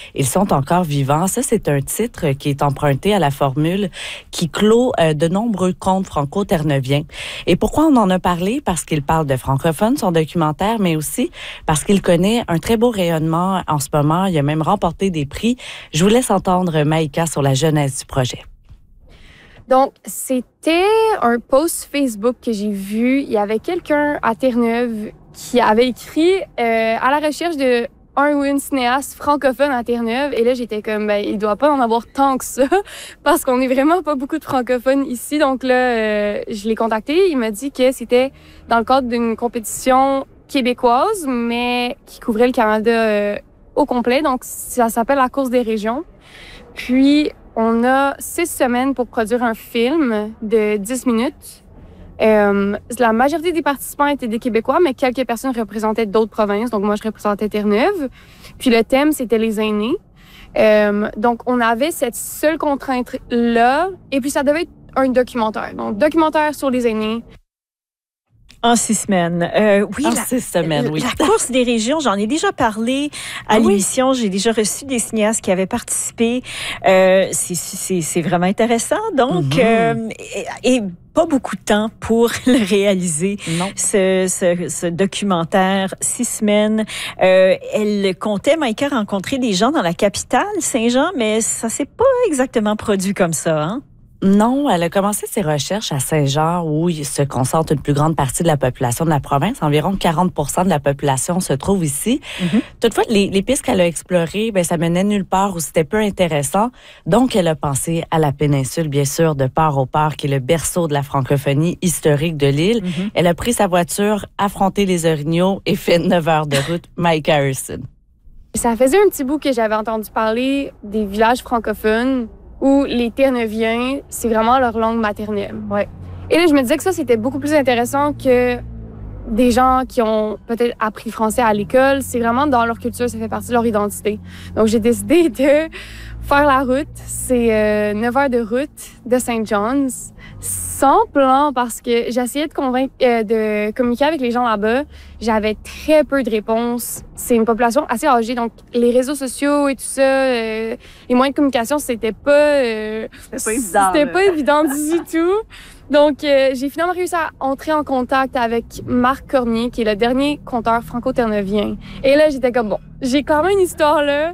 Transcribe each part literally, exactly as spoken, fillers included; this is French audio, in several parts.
ils sont encore vivants. Ça, c'est un titre qui est emprunté à la formule qui clôt euh, de nombreux contes franco-terneviens. Et pourquoi on en a parlé? Parce qu'il parle de francophones, son documentaire, mais aussi parce qu'il connaît un très beau rayonnement en ce moment. Il a même remporté des prix. Je vous laisse entendre Maïka sur la genèse du projet. Donc, c'était un post Facebook que j'ai vu. Il y avait quelqu'un à Terre-Neuve qui avait écrit euh, à la recherche de un ou une cinéaste francophone à Terre-Neuve. Et là, j'étais comme, ben, il doit pas en avoir tant que ça parce qu'on est vraiment pas beaucoup de francophones ici. Donc là, euh, je l'ai contacté. Il m'a dit que c'était dans le cadre d'une compétition québécoise, mais qui couvrait le Canada euh, au complet. Donc, ça s'appelle la course des régions. Puis, on a six semaines pour produire un film de dix minutes. Euh, la majorité des participants étaient des Québécois, mais quelques personnes représentaient d'autres provinces. Donc, moi, je représentais Terre-Neuve. Puis, le thème, c'était les aînés. Euh, donc, on avait cette seule contrainte-là. Et puis, ça devait être un documentaire. Donc, documentaire sur les aînés. En six semaines. Euh, oui, en la, six semaines, oui. La course des régions, j'en ai déjà parlé à oui. l'émission. J'ai déjà reçu des cinéastes qui avaient participé. Euh, c'est, c'est, c'est vraiment intéressant. Donc, mm-hmm. euh, et, et pas beaucoup de temps pour le réaliser, non. Ce, ce, ce documentaire, six semaines. Euh, elle comptait, Maïka, rencontrer des gens dans la capitale, Saint-Jean, mais ça s'est pas exactement produit comme ça, hein? Non, elle a commencé ses recherches à Saint-Jean où il se concentre une plus grande partie de la population de la province. Environ quarante pour cent de la population se trouve ici. Mm-hmm. Toutefois, les, les pistes qu'elle a explorées, ben, ça menait nulle part où c'était peu intéressant. Donc, elle a pensé à la péninsule, bien sûr, de Port-au-Port, qui est le berceau de la francophonie historique de l'île. Mm-hmm. Elle a pris sa voiture, affronté les orignaux et fait neuf heures de route. Maïka Harrison. Ça faisait un petit bout que j'avais entendu parler des villages francophones où les Terre-Neuviens, c'est vraiment leur langue maternelle. Ouais. Et là, je me disais que ça, c'était beaucoup plus intéressant que des gens qui ont peut-être appris français à l'école. C'est vraiment dans leur culture, ça fait partie de leur identité. Donc, j'ai décidé de faire la route. C'est euh, neuf heures de route de Saint John's, sans plan, parce que j'essayais de convaincre, euh, de communiquer avec les gens là-bas. J'avais très peu de réponses. C'est une population assez âgée, donc les réseaux sociaux et tout ça, euh, les moyens de communication, c'était pas... Euh, c'était pas évident. C'était pas évident du tout. Donc, euh, j'ai finalement réussi à entrer en contact avec Marc Cormier, qui est le dernier conteur franco-terneuvien. Et là, j'étais comme, bon, j'ai quand même une histoire là.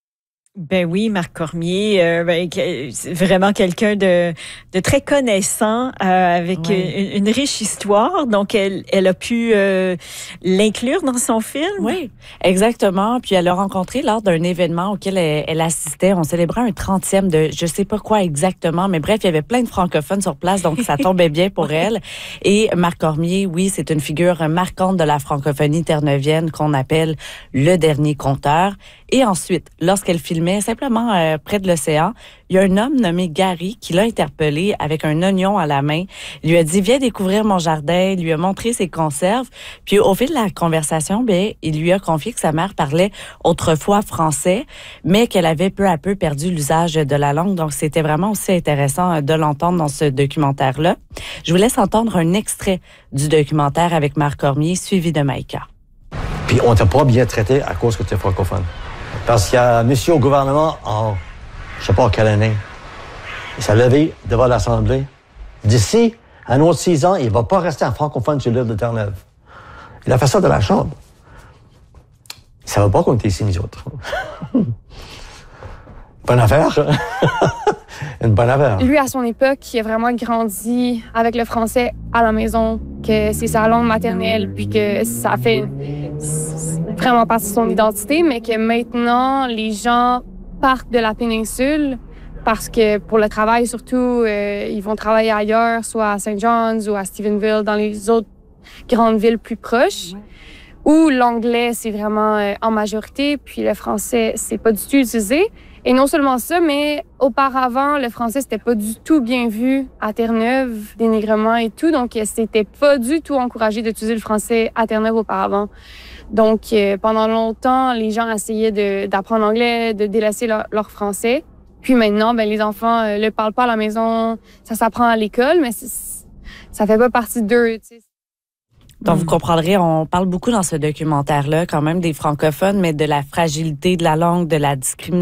Ben oui, Marc Cormier, euh, ben, c'est vraiment quelqu'un de, de très connaissant, euh, avec oui. une, une riche histoire. Donc, elle, elle a pu euh, l'inclure dans son film. Oui, exactement. Puis, elle l'a rencontré lors d'un événement auquel elle, elle assistait. On célébrait un trentième de je sais pas quoi exactement, mais bref, il y avait plein de francophones sur place, donc ça tombait bien pour elle. Et Marc Cormier, oui, c'est une figure marquante de la francophonie terneuvienne qu'on appelle le dernier conteur. Et ensuite, lorsqu'elle filmait simplement euh, près de l'océan, il y a un homme nommé Gary qui l'a interpellé avec un oignon à la main. Il lui a dit « Viens découvrir mon jardin », il lui a montré ses conserves. Puis au fil de la conversation, bien, il lui a confié que sa mère parlait autrefois français, mais qu'elle avait peu à peu perdu l'usage de la langue. Donc, c'était vraiment aussi intéressant de l'entendre dans ce documentaire-là. Je vous laisse entendre un extrait du documentaire avec Marc Cormier, suivi de Maïka. Puis on t'a pas bien traité à cause que tu es francophone. Parce qu'il y a un monsieur au gouvernement en, je sais pas quelle année, il s'est levé devant l'Assemblée. D'ici à un autre six ans, il va pas rester un francophone sur l'île de Terre-Neuve. Il a fait ça de la Chambre. Il savait pas qu'on était ici, nous autres. Bonne affaire. Une bonne affaire. Lui, à son époque, il a vraiment grandi avec le français à la maison, que c'est sa langue maternelle, puis que ça fait vraiment partie de son identité, mais que maintenant, les gens partent de la péninsule parce que pour le travail, surtout, euh, ils vont travailler ailleurs, soit à Saint John's ou à Stephenville, dans les autres grandes villes plus proches, où l'anglais, c'est vraiment euh, en majorité, puis le français, c'est pas du tout utilisé. Et non seulement ça, mais auparavant, le français, c'était pas du tout bien vu à Terre-Neuve, dénigrement et tout. Donc, c'était pas du tout encouragé d'utiliser le français à Terre-Neuve auparavant. Donc, euh, pendant longtemps, les gens essayaient de, d'apprendre l'anglais, de délaisser leur, leur français. Puis maintenant, ben, les enfants euh, le parlent pas à la maison, ça s'apprend à l'école, mais c'est, ça fait pas partie d'eux, tu sais. Donc, vous comprendrez, on parle beaucoup dans ce documentaire-là, quand même, des francophones, mais de la fragilité de la langue, de la discrimination